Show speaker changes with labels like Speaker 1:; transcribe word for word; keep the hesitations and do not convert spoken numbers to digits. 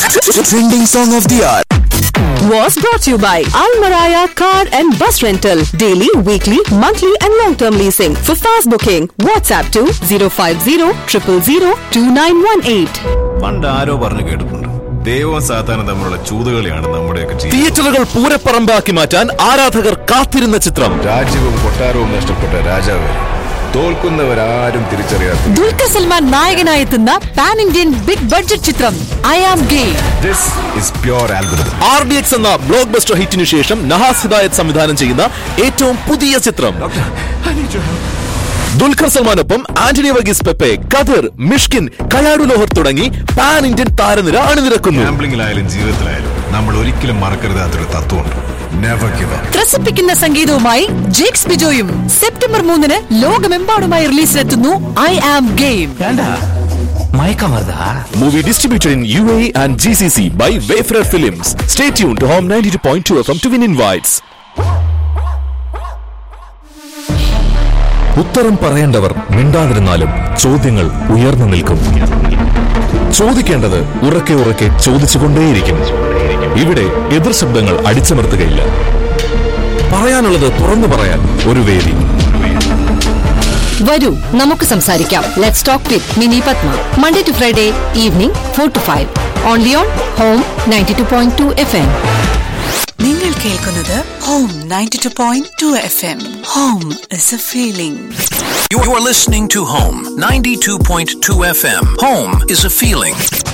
Speaker 1: Trending song of the hour
Speaker 2: was brought to you by Al Maraya Car and Bus Rental. Daily, weekly, monthly and long-term leasing. For fast booking, WhatsApp to zero five zero zero zero zero two nine one eight.
Speaker 3: പണ്ട് ആരോ പറഞ്ഞു കേട്ടിട്ടുണ്ട്, ദൈവവും സാത്താനും തമ്മിലുള്ള ചൂതുകളിയാണ് നമ്മുടെയൊക്കെ ജീവിതം.
Speaker 4: തിയേറ്ററുകൾ പൂരപ്പറമ്പാക്കി മാറ്റാൻ ആരാധകർ കാത്തിരുന്ന ചിത്രം.
Speaker 3: രാജ്യവും കൊട്ടാരവും നഷ്ടപ്പെട്ട രാജാവ് തോൽക്കുന്നവരാരും തിരിച്ചറിയാത്ത
Speaker 2: Dulquer Salman നായകനായെത്തുന്ന pan Indian big budget ചിത്രം I am game.
Speaker 3: This is pure algorithm.
Speaker 4: R D X എന്ന ബ്ലോക്ക് ബസ്റ്റർ ഹിറ്റിനു ശേഷം നഹാസ് ഹിദായത് സംവിധാനം ചെയ്യുന്ന ഏറ്റവും പുതിയ ചിത്രം. ദുൽഖർ സൽമാനൊപ്പം ആന്റണി വർഗീസ് പെപ്പെ, കദിർ, മിഷ്കിൻ, കയാടു ലോഹർ തുടങ്ങി പാൻ ഇന്ത്യൻ താരനിര അണിനിരക്കുന്നു.
Speaker 3: ഗാംബ്ലിംഗിലായാലും ജീവിതത്തിലായാലും നമ്മൾ ഒരിക്കലും മറക്കരുതാത്തൊരു തത്വമുണ്ട്, never give up.
Speaker 2: ത്രസിപ്പിക്കുന്ന സംഗീതവുമായി Jakes ബിജോയും September മൂന്നിന് ലോകമെമ്പാടുമായി റിലീസിലെത്തുന്നു I am game.
Speaker 4: Movie distributed in U A E and G C C by Wayfarer Films. Stay tuned to Home ninety-two point two F M to win invites. ഉത്തരം പറയേണ്ടവർ മിണ്ടാതിരുന്നാലും ചോദ്യങ്ങൾ ഉയർന്നു നിൽക്കും. ചോദിക്കേണ്ടത് ഉറക്കെ ഉറക്കെ ചോദിച്ചുകൊണ്ടേയിരിക്കും. ഇവിടെ എതിർ ശബ്ദങ്ങൾ അടിച്ചമർത്തുകയില്ല. പറയാനുള്ളത് തുറന്നു പറയാൻ ഒരു വേദി.
Speaker 2: വരൂ നമുക്ക് സംസാരിക്കാം. Let's talk with mini Padma. Monday to Friday evening four to five. Only on home ninety two point two F M.
Speaker 5: നിങ്ങൾ കേൾക്കുന്നത് home ninety two point two F M. Home is A feeling.
Speaker 6: You are listening to Home ninety-two point two F M. Home is a feeling.